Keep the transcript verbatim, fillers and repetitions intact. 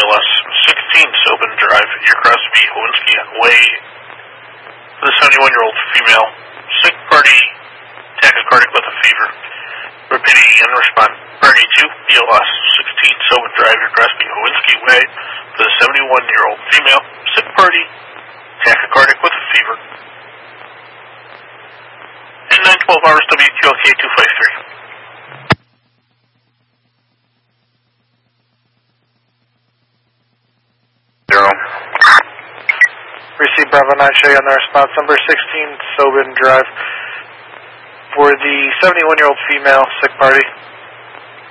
L S sixteen, Sobin Drive, Aircross V, Howinski Way, for the seventy-one-year-old female, sick party, tachycardic with a fever. Repeating again, respond. Party two, E L S sixteen, Sobin Drive, Aircross V, Howinski Way, for the seventy-one-year-old female, sick party, tachycardic with a fever. And nine twelve hours W Q L K two five three. Zero. Receive Bravo nine, show you on the response number sixteen, Sobin Drive, for the seventy-one-year-old female, sick party.